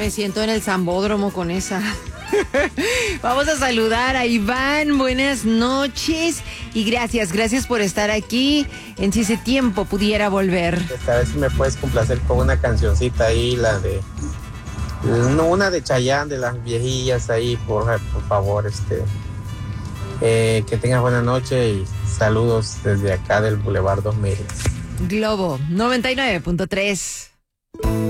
me siento en el Zambódromo con esa. Vamos a saludar a Iván. Buenas noches y gracias por estar aquí. En Si ese tiempo pudiera volver. A ver si me puedes complacer con una cancioncita ahí, una de Chayanne, de las viejillas ahí, por favor, que tengas buena noche y saludos desde acá del Boulevard 2000. Globo 99.3.